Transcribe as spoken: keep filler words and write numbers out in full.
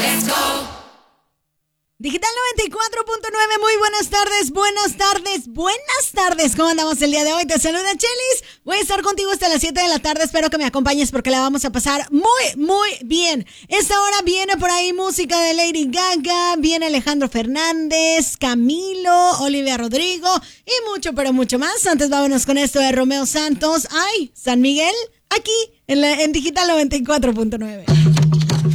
Digital noventa y cuatro punto nueve, muy buenas tardes, buenas tardes, buenas tardes. ¿Cómo andamos el día de hoy? Te saluda Chelis. Voy a estar contigo hasta las siete de la tarde. Espero que me acompañes porque la vamos a pasar muy, muy bien. Esta hora viene por ahí música de Lady Gaga, viene Alejandro Fernández, Camilo, Olivia Rodrigo y mucho, pero mucho más. Antes vámonos con esto de Romeo Santos. Ay, San Miguel, aquí en, la, en Digital noventa y cuatro punto nueve.